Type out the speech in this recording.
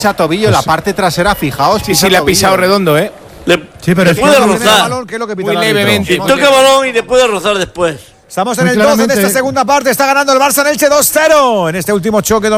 tobillo en la parte trasera, fijaos. Sí, le ha pisado redondo, ¿eh? Sí, pero le puede no rozar. tiene balón, ¿qué es lo que pita Muy el árbitro? levemente. Y toca el balón y le puede rozar después. Estamos en Muy el 12 de claramente. esta segunda parte. Está ganando el Barça en Elche 2-0 en este último choque.